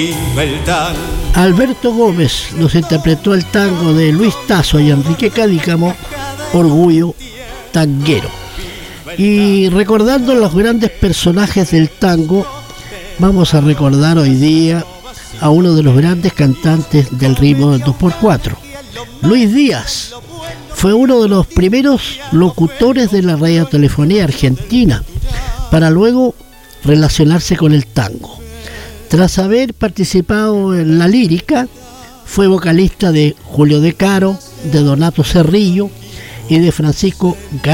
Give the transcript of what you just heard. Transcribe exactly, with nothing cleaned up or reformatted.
Alberto Gómez nos interpretó el tango de Luis Tasso y Enrique Cadícamo, Orgullo Tanguero. Y recordando los grandes personajes del tango, vamos a recordar hoy día a uno de los grandes cantantes del ritmo del dos por cuatro, Luis Díaz. Fue uno de los primeros locutores de la radiotelefonía argentina, para luego relacionarse con el tango. Tras haber participado en la lírica, fue vocalista de Julio De Caro, de Donato Cerrillo y de Francisco García.